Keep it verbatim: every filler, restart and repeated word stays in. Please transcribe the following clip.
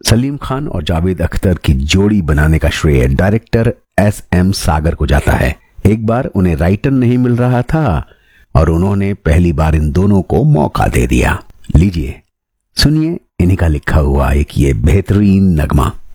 सलीम खान और जावेद अख्तर की जोड़ी बनाने का श्रेय डायरेक्टर एस एम सागर को जाता है। एक बार उन्हें राइटर नहीं मिल रहा था और उन्होंने पहली बार इन दोनों को मौका दे दिया। लीजिए सुनिए इन्हीं का लिखा हुआ एक ये बेहतरीन नगमा।